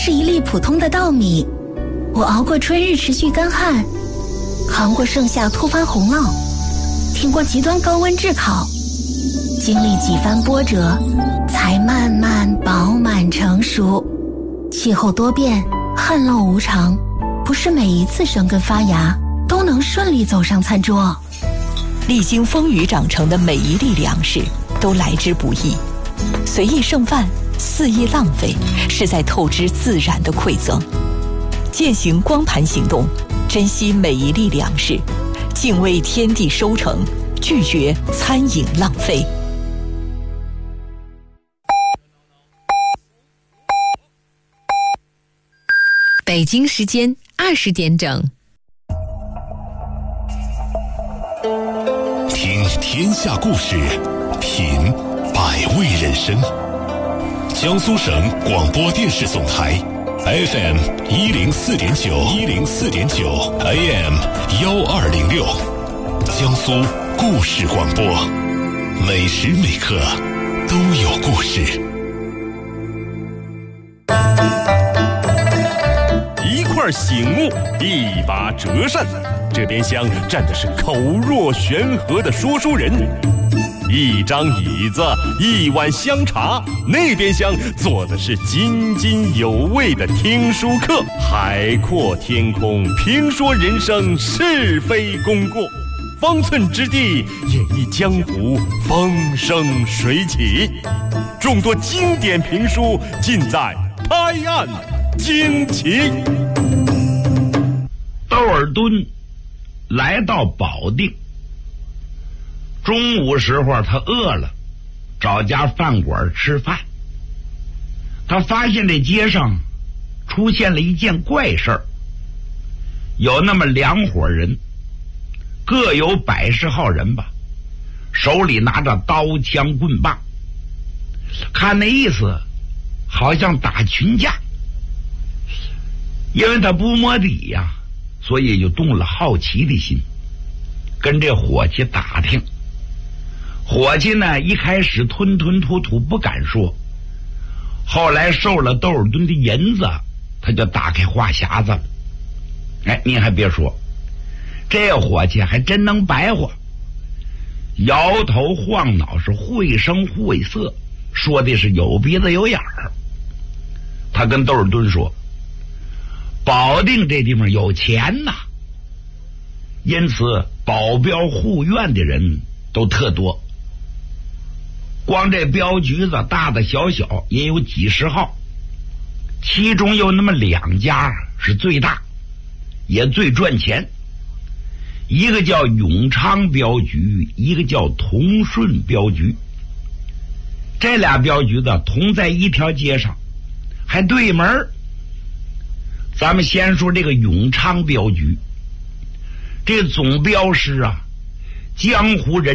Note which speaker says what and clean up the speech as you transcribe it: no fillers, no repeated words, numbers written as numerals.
Speaker 1: 是一粒普通的稻米，我熬过春日持续干旱，扛过盛夏突发洪涝，挺过极端高温炙烤，经历几番波折，才慢慢饱满成熟。气候多变，旱涝无常，不是每一次生根发芽都能顺利走上餐桌。
Speaker 2: 历经风雨长成的每一粒粮食都来之不易，随意剩饭，肆意浪费，是在透支自然的馈赠。践行光盘行动，珍惜每一粒粮食，敬畏天地收成，拒绝餐饮浪费。
Speaker 3: 北京时间20点整。
Speaker 4: 听天下故事，品百味人生。江苏省广播电视总台 FM 104.9 AM 1206，江苏故事广播，每时每刻都有故事。
Speaker 5: 一块醒目，一把折扇，这边厢站的是口若悬河的说书人，一张椅子，一碗香茶，那边厢坐的是津津有味的听书客。海阔天空，评说人生是非功过，方寸之地演绎江湖风生水起。众多经典评书尽在拍案惊奇。
Speaker 6: 窦尔敦来到保定，中午时候他饿了，找家饭馆吃饭。他发现这街上出现了一件怪事儿，有那么2伙人，各有100-10号人吧，手里拿着刀枪棍棒，看那意思好像打群架。因为他不摸底呀，所以就动了好奇的心，跟这伙计打听。伙计呢，一开始吞吞吐吐不敢说，后来受了窦尔敦的银子，他就打开话匣子了。哎，您还别说，这伙计还真能白话，摇头晃脑，是绘声绘色，说的是有鼻子有眼儿。他跟窦尔敦说，保定这地方有钱呐，因此保镖护院的人都特多，光这镖局子大大小小也有几10号，其中有那么2家是最大也最赚钱，一个叫永昌镖局，一个叫同顺镖局。这俩镖局子同在一条街上，还对门。咱们先说这个永昌镖局，这总镖师啊，江湖人